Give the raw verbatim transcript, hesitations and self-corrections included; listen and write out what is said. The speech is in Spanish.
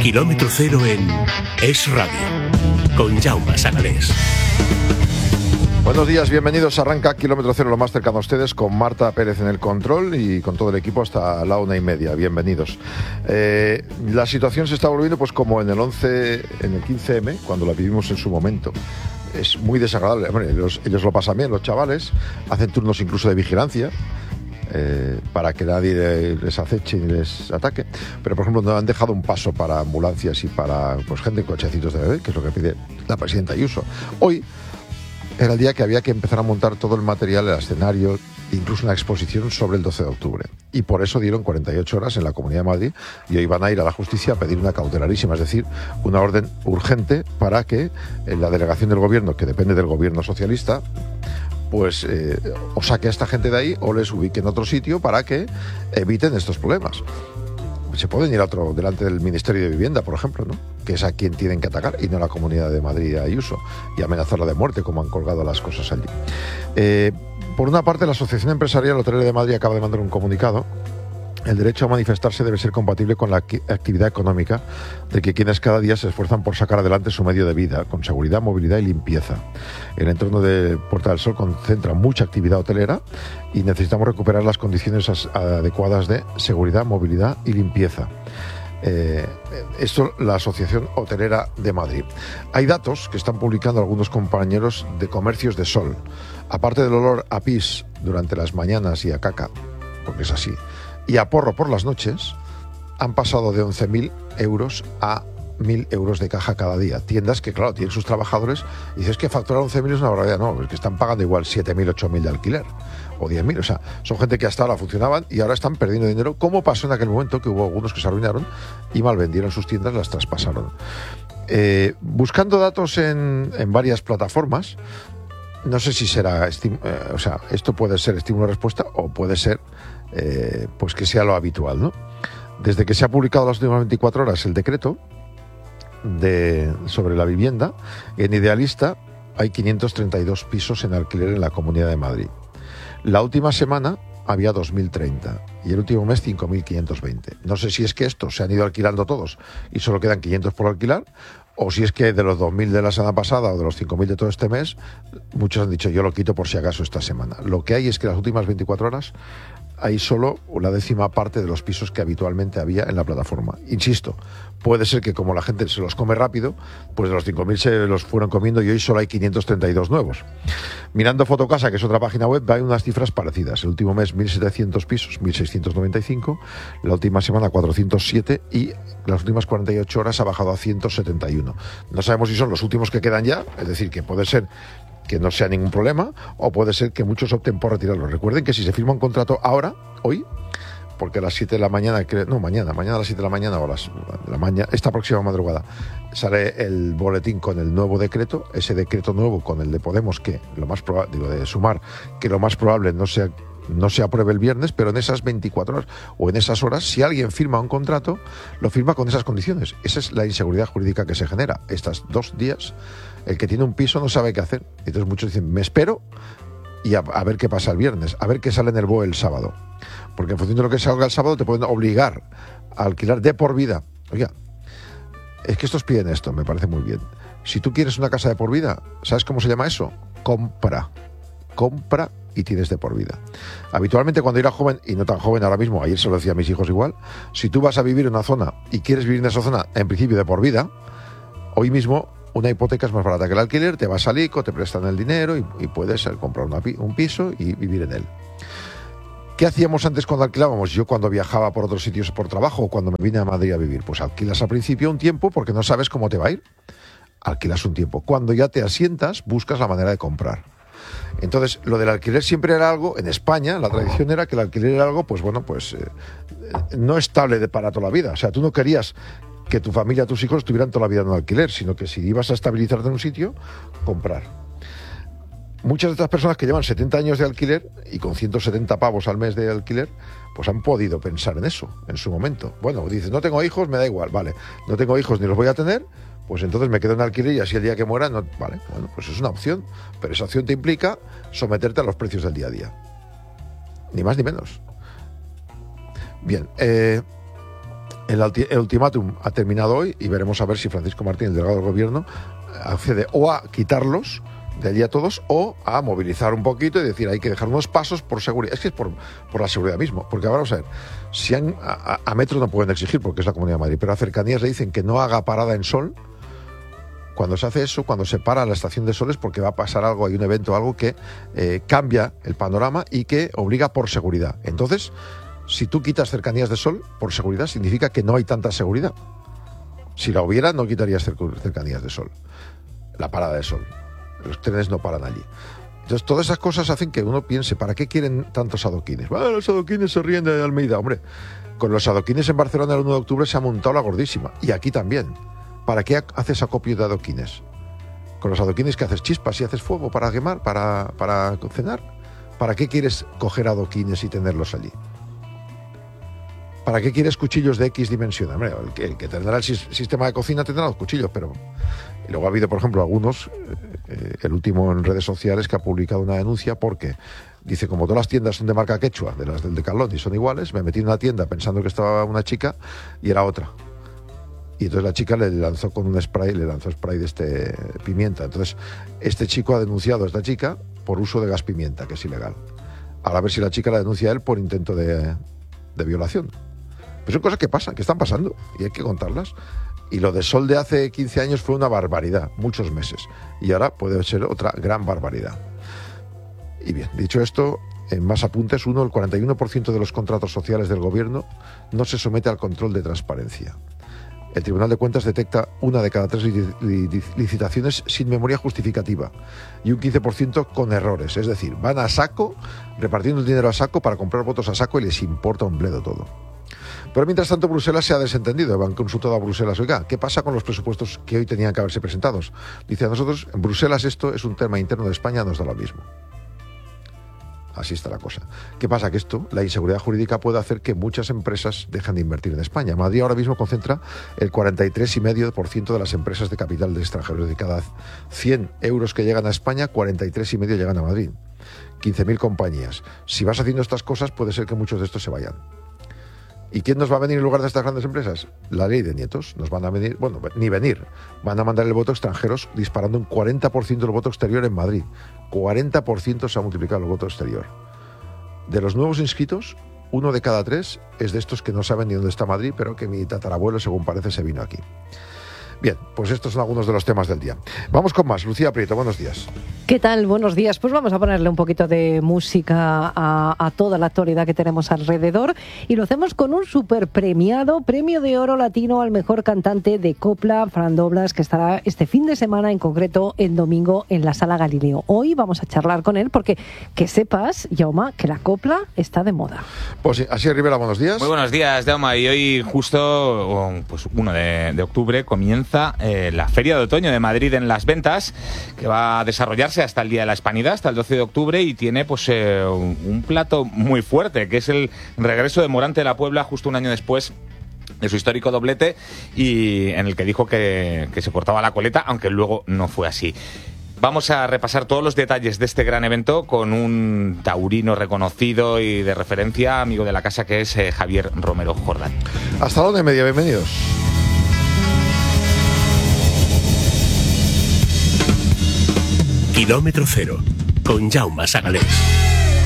Kilómetro Cero en Es Radio, con Jaume Sagalés. Buenos días, bienvenidos. Arranca Kilómetro Cero, lo más cercano a ustedes, con Marta Pérez en el control y con todo el equipo hasta la una y media. Bienvenidos. Eh, la situación se está volviendo pues como en el once, en el quince eme, cuando la vivimos en su momento. Es muy desagradable. Bueno, ellos, ellos lo pasan bien, los chavales, hacen turnos incluso de vigilancia. Eh, para que nadie les aceche ni les ataque, pero por ejemplo no han dejado un paso para ambulancias y para pues gente en cochecitos de bebé, que es lo que pide la presidenta Ayuso. Hoy era el día que había que empezar a montar todo el material, el escenario, incluso una exposición sobre el doce de octubre, y por eso dieron cuarenta y ocho horas en la Comunidad de Madrid, y hoy van a ir a la justicia a pedir una cautelarísima, es decir, una orden urgente para que en la delegación del gobierno, que depende del gobierno socialista, pues eh, o saque a esta gente de ahí o les ubique en otro sitio para que eviten estos problemas. Se pueden ir a otro, delante del Ministerio de Vivienda, por ejemplo, ¿no? Que es a quien tienen que atacar, y no a la Comunidad de Madrid a Ayuso, y amenazarla de muerte, como han colgado las cosas allí. Eh, por una parte, la Asociación Empresarial Hotelera de Madrid acaba de mandar un comunicado. El derecho a manifestarse debe ser compatible con la actividad económica de que quienes cada día se esfuerzan por sacar adelante su medio de vida, con seguridad, movilidad y limpieza. El entorno de Puerta del Sol concentra mucha actividad hotelera y necesitamos recuperar las condiciones adecuadas de seguridad, movilidad y limpieza. Eh, esto la Asociación Hotelera de Madrid. Hay datos que están publicando algunos compañeros de comercios de Sol. Aparte del olor a pis durante las mañanas y a caca, porque es así, y a porro por las noches, han pasado de once mil euros a mil euros de caja cada día. Tiendas que, claro, tienen sus trabajadores y dices que facturar once mil es una barbaridad. No, es que están pagando igual siete mil, ocho mil de alquiler o diez mil. O sea, son gente que hasta ahora funcionaban y ahora están perdiendo dinero, como pasó en aquel momento que hubo algunos que se arruinaron y mal vendieron sus tiendas, las traspasaron. Eh, buscando datos en, en varias plataformas, no sé si será, estim- eh, o sea, esto puede ser estímulo-respuesta o puede ser Eh, pues que sea lo habitual, ¿no? Desde que se ha publicado las últimas veinticuatro horas el decreto de, sobre la vivienda, en Idealista hay quinientos treinta y dos pisos en alquiler en la Comunidad de Madrid. La última semana había dos mil treinta y el último mes cinco mil quinientos veinte. No sé si es que estos se han ido alquilando todos y solo quedan quinientos por alquilar, o si es que de los dos mil de la semana pasada o de los cinco mil de todo este mes, muchos han dicho yo lo quito por si acaso esta semana. Lo que hay es que las últimas veinticuatro horas hay solo la décima parte de los pisos que habitualmente había en la plataforma. Insisto, puede ser que como la gente se los come rápido, pues de los cinco mil se los fueron comiendo y hoy solo hay quinientos treinta y dos nuevos. Mirando Fotocasa, que es otra página web, hay unas cifras parecidas. El último mes mil setecientos pisos, mil seiscientos noventa y cinco, la última semana cuatrocientos siete y las últimas cuarenta y ocho horas ha bajado a ciento setenta y uno. No sabemos si son los últimos que quedan ya, es decir, que puede ser que no sea ningún problema, o puede ser que muchos opten por retirarlo. Recuerden que si se firma un contrato ahora, hoy, porque a las siete de la mañana, no, mañana, mañana a las siete de la mañana o a las, la mañana, esta próxima madrugada, sale el boletín con el nuevo decreto, ese decreto nuevo con el de Podemos, que lo más probable, digo, de Sumar, que lo más probable no sea no se apruebe el viernes, pero en esas veinticuatro horas o en esas horas, si alguien firma un contrato, lo firma con esas condiciones. Esa es la inseguridad jurídica que se genera. Estos dos días, el que tiene un piso no sabe qué hacer. Entonces muchos dicen, me espero y a, a ver qué pasa el viernes, a ver qué sale en el B O E el sábado. Porque en función de lo que salga el sábado te pueden obligar a alquilar de por vida. Oiga, es que estos piden esto, me parece muy bien. Si tú quieres una casa de por vida, ¿sabes cómo se llama eso? Compra. Compra y tienes de por vida. Habitualmente cuando era joven, y no tan joven ahora mismo, ayer se lo decía a mis hijos igual, si tú vas a vivir en una zona y quieres vivir en esa zona, en principio de por vida, hoy mismo una hipoteca es más barata que el alquiler, te vas al ICO, te prestan el dinero y, y puedes comprar una, un piso y vivir en él. ¿Qué hacíamos antes cuando alquilábamos? Yo cuando viajaba por otros sitios por trabajo o cuando me vine a Madrid a vivir, pues alquilas al principio un tiempo porque no sabes cómo te va a ir. Alquilas un tiempo. Cuando ya te asientas, buscas la manera de comprar. Entonces, lo del alquiler siempre era algo, en España, la tradición era que el alquiler era algo, pues bueno, pues eh, no estable de para toda la vida. O sea, tú no querías que tu familia, tus hijos estuvieran toda la vida en un alquiler, sino que si ibas a estabilizarte en un sitio, comprar. Muchas de estas personas que llevan setenta años de alquiler y con ciento setenta pavos al mes de alquiler, pues han podido pensar en eso en su momento. Bueno, dices, no tengo hijos, me da igual, vale, no tengo hijos ni los voy a tener, pues entonces me quedo en alquiler y así el día que muera, no, vale, bueno, pues es una opción, pero esa opción te implica someterte a los precios del día a día. Ni más ni menos. Bien, eh, El, ulti- el ultimátum ha terminado hoy y veremos a ver si Francisco Martín, el delegado del gobierno, accede o a quitarlos de allí a todos o a movilizar un poquito y decir hay que dejar unos pasos por seguridad. Es que es por, por la seguridad mismo, porque ahora vamos a ver, si han, a, a Metro no pueden exigir porque es la Comunidad de Madrid, pero a Cercanías le dicen que no haga parada en Sol. Cuando se hace eso, cuando se para la estación de Sol es porque va a pasar algo, hay un evento, algo que eh, cambia el panorama y que obliga por seguridad. Entonces, si tú quitas Cercanías de Sol, por seguridad significa que no hay tanta seguridad. Si la hubiera, no quitarías Cercanías de Sol, la parada de Sol. Los trenes no paran allí. Entonces, todas esas cosas hacen que uno piense, ¿para qué quieren tantos adoquines? Ah, los adoquines se ríen de Almeida. Hombre, con los adoquines en Barcelona el uno de octubre se ha montado la gordísima. Y aquí también. ¿Para qué haces acopio de adoquines? Con los adoquines que haces chispas y haces fuego para quemar, para, para cenar. ¿Para qué quieres coger adoquines y tenerlos allí? ¿Para qué quieres cuchillos de X dimensión? Hombre, el que, el que tendrá el sistema de cocina tendrá los cuchillos, pero... Y luego ha habido, por ejemplo, algunos, eh, el último en redes sociales, que ha publicado una denuncia porque dice, como todas las tiendas son de marca quechua, de las del Decathlon y son iguales, me metí en una tienda pensando que estaba una chica y era otra. Y entonces la chica le lanzó con un spray, le lanzó spray de este pimienta. Entonces, este chico ha denunciado a esta chica por uso de gas pimienta, que es ilegal. Ahora a ver si la chica la denuncia a él por intento de, de violación. Pues son cosas que pasan, que están pasando, y hay que contarlas. Y lo de Sol de hace quince años fue una barbaridad, muchos meses. Y ahora puede ser otra gran barbaridad. Y bien, dicho esto, en más apuntes, uno, el cuarenta y uno por ciento de los contratos sociales del gobierno no se somete al control de transparencia. El Tribunal de Cuentas detecta una de cada tres licitaciones sin memoria justificativa y un quince por ciento con errores. Es decir, van a saco, repartiendo el dinero a saco para comprar votos a saco y les importa un bledo todo. Pero mientras tanto Bruselas se ha desentendido. Han consultado a Bruselas. Oiga, ¿qué pasa con los presupuestos que hoy tenían que haberse presentados? Dice, a nosotros en Bruselas esto es un tema interno de España, nos da lo mismo. Así está la cosa. ¿Qué pasa? Que esto, la inseguridad jurídica, puede hacer que muchas empresas dejen de invertir en España. Madrid ahora mismo concentra el cuarenta y tres coma cinco por ciento de las empresas de capital de extranjeros. De cada cien euros que llegan a España, cuarenta y tres coma cinco llegan a Madrid. quince mil compañías. Si vas haciendo estas cosas, puede ser que muchos de estos se vayan. ¿Y quién nos va a venir en lugar de estas grandes empresas? La ley de nietos. Nos van a venir, bueno, ni venir. Van a mandar el voto extranjeros disparando un cuarenta por ciento del voto exterior en Madrid. cuarenta por ciento se ha multiplicado el voto exterior. De los nuevos inscritos, uno de cada tres es de estos que no saben ni dónde está Madrid, pero que mi tatarabuelo, según parece, se vino aquí. Bien, pues estos son algunos de los temas del día. Vamos con más. Lucía Prieto, buenos días. ¿Qué tal? Buenos días. Pues vamos a ponerle un poquito de música a, a toda la actualidad que tenemos alrededor y lo hacemos con un super premiado, Premio de Oro Latino al mejor cantante de copla, Fran Doblas, que estará este fin de semana, en concreto el domingo, en la Sala Galileo. Hoy vamos a charlar con él porque que sepas, Jaume, que la copla está de moda. Pues sí, así Rivera, buenos días. Muy buenos días, Jaume. Y hoy justo, pues uno de, de octubre, comienza Eh, la Feria de Otoño de Madrid en Las Ventas, que va a desarrollarse hasta el Día de la Hispanidad, hasta el doce de octubre, y tiene pues eh, un, un plato muy fuerte, que es el regreso de Morante de la Puebla justo un año después de su histórico doblete, y en el que dijo que, que se cortaba la coleta, aunque luego no fue así. Vamos a repasar todos los detalles de este gran evento con un taurino reconocido y de referencia, amigo de la casa, que es eh, Javier Romero Jordán. Hasta la una y media, bienvenidos. Kilómetro cero, con Jaume Sagalés.